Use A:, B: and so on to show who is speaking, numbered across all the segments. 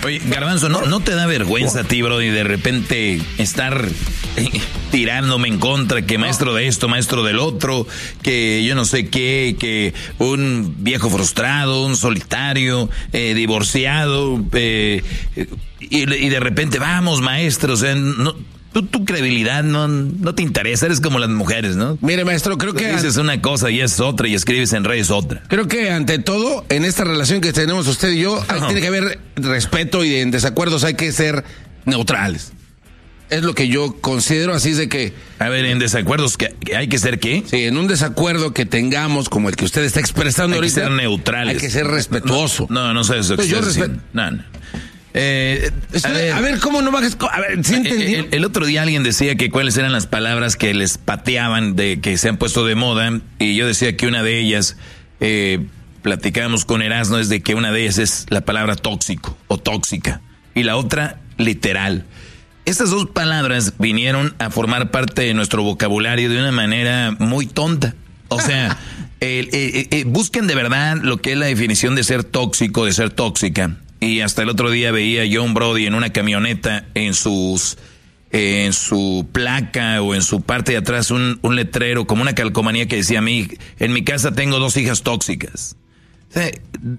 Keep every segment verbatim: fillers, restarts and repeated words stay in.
A: Oye, Garbanzo, ¿no, ¿no te da vergüenza a ti, bro, y de repente estar tirándome en contra, que maestro de esto, maestro del otro, que yo no sé qué, que un viejo frustrado, un solitario, eh, divorciado, eh, y, y de repente, vamos, maestro, o sea, no... Tu, tu credibilidad no, no te interesa, eres como las mujeres, ¿no?
B: Mire, maestro, creo
A: Tú
B: que...
A: dices una cosa y es otra, y escribes en redes otra.
B: Creo que ante todo, en esta relación que tenemos usted y yo, hay, tiene que haber respeto y en desacuerdos hay que ser neutrales. Es lo que yo considero, así es de que...
A: A ver, en desacuerdos, ¿que hay que ser qué?
B: Sí, en un desacuerdo que tengamos, como el que usted está expresando
A: hay
B: ahorita...
A: Hay que ser neutrales.
B: Hay que ser respetuoso.
A: No, no, no sé eso.
B: Entonces, yo respeto.
A: No, no. Eh,
B: a, ver, a ver, ¿cómo no vas a... a ver, ¿sí entendí?
A: El, el otro día alguien decía que cuáles eran las palabras que les pateaban, de que se han puesto de moda, y yo decía que una de ellas, eh, platicábamos con Erasmo, es de que una de ellas es la palabra tóxico o tóxica, y la otra literal. Estas dos palabras vinieron a formar parte de nuestro vocabulario de una manera muy tonta. O sea, eh, eh, eh, busquen de verdad lo que es la definición de ser tóxico, de ser tóxica. Y hasta el otro día veía a John Brody en una camioneta, en sus eh, en su placa o en su parte de atrás un, un letrero, como una calcomanía que decía: mi, en mi casa tengo dos hijas tóxicas. O sea,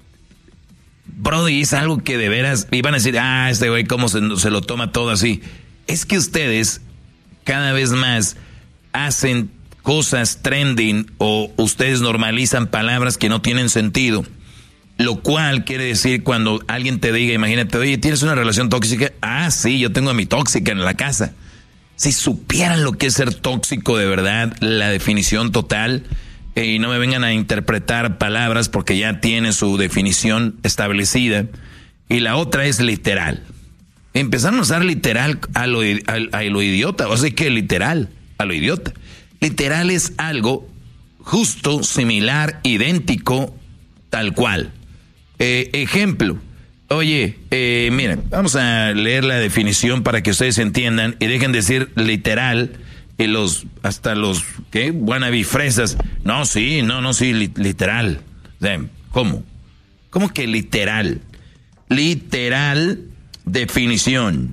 A: Brody es algo que de veras iban a decir: ah, este güey cómo se, se lo toma todo así. Es que ustedes cada vez más hacen cosas trending o ustedes normalizan palabras que no tienen sentido. Lo cual quiere decir cuando alguien te diga, imagínate, oye, ¿tienes una relación tóxica? Ah, sí, yo tengo a mi tóxica en la casa. Si supieran lo que es ser tóxico de verdad, la definición total, eh, y no me vengan a interpretar palabras porque ya tiene su definición establecida. Y la otra es literal. Empezaron a usar literal a lo, a, a lo idiota, o sea que literal a lo idiota. Literal es algo justo, similar, idéntico, tal cual. Eh, ejemplo, oye, eh, miren, vamos a leer la definición para que ustedes entiendan y dejen de decir literal y los, hasta los, ¿qué? Wannabe fresas. No, sí, no, no, sí, li, literal. O sea, ¿cómo? ¿Cómo que literal? Literal definición.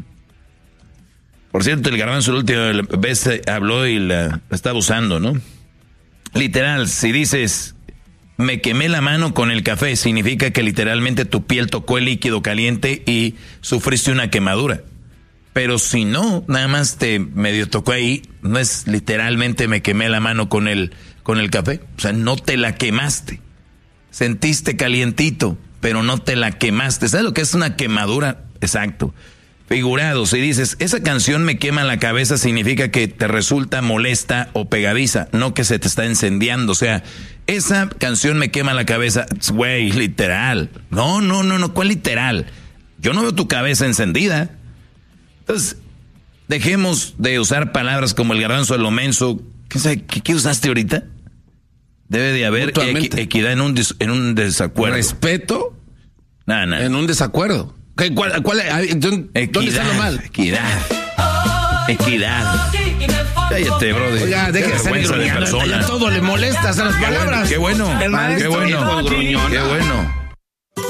A: Por cierto, el Garbanzo la última vez habló y la, la estaba usando, ¿no? Literal, si dices... me quemé la mano con el café, significa que literalmente tu piel tocó el líquido caliente y sufriste una quemadura. Pero si no, nada más te medio tocó ahí, no es literalmente me quemé la mano con el, con el café. O sea, no te la quemaste. Sentiste calientito, pero no te la quemaste. ¿Sabes lo que es una quemadura? Exacto. Figurado, si dices, esa canción me quema la cabeza, significa que te resulta molesta o pegadiza, no que se te está incendiando. O sea, esa canción me quema la cabeza, güey, literal. No, no, no, no, ¿cuál literal? Yo no veo tu cabeza encendida. Entonces, dejemos de usar palabras como el Garbanzo de lo menso. ¿Qué, qué, qué usaste ahorita? Debe de haber equi, equidad en un, des, en un desacuerdo.
B: ¿Respeto?
A: Nada, nada.
B: En un desacuerdo. ¿Cuál, cuál, ¿Dónde
A: equidad,
B: está lo mal?
A: Equidad. Equidad. Cállate, brother.
B: Oiga, deje de estar de persona. Ya todo le molesta a las palabras.
A: Qué bueno. Qué bueno. Qué bueno. Qué bueno.